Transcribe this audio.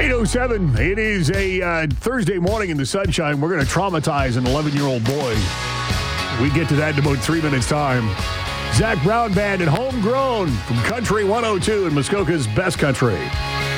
8:07. It is a Thursday morning in the sunshine. We're going to traumatize an 11-year-old boy. We get to that in about 3 minutes' time. Zach Brown Band and Homegrown from Country 102 in Muskoka's Best Country.